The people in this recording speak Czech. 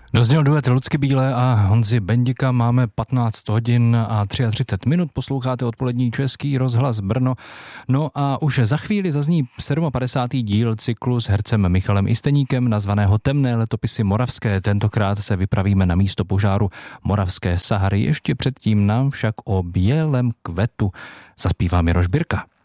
Dozněl duet Lucky Bílé a Honzy Bendika. Máme 15 hodin a 33 minut. Posloucháte odpolední Český rozhlas Brno. No a už za chvíli zazní 57. díl cyklu s hercem Michalem Isteníkem nazvaného Temné letopisy moravské. Tentokrát se vypravíme na místo požáru Moravské Sahary. Ještě předtím nám však o Bělém kvetu zaspívá Miroš Birka.